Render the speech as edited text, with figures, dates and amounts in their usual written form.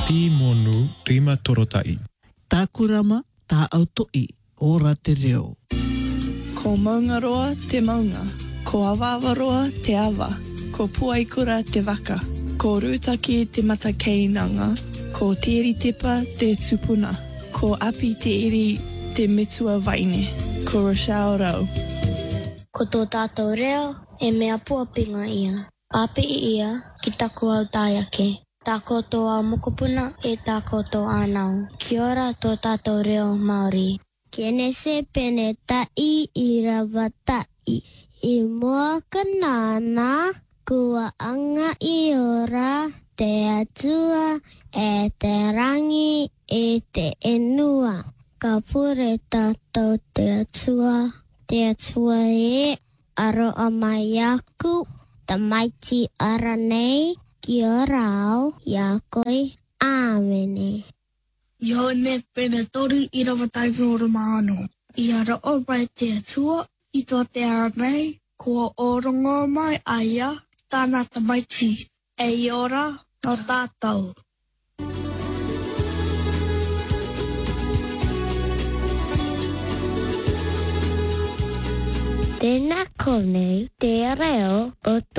Pi monu rima torotai. Tākurama tā autoi, ora te reo. Ko maungaroa te maunga, ko awawaroa te awa, ko puaikura te waka, ko rūtaki te matakeinanga, ko tiritipa te tupuna, ko api te iri te mitua waine, ko Rochelle Rau. Ko tō tātou reo, e mea puapinga ia. Api ia ki taku au tāiake. Tā koutou au mokopuna e tā koutou ānau. Kia ora tō tātou reo Māori. Kene se pene tai I rawa tai. I mua kanana, kua anga I ora, te atua e te rangi e te enua. Ka pure tātou te atua. Te atua e aro o mai aku, ta maiti ara nei, ki o rao, ia koi, āmene. Yo ne pene toru I rawa tai ngoro maano. I ara o mai te atua, I tō te ara nei, kua orongo mai aia, tāna ta maiti, e I ora no tātou. Tēnā konei te reo o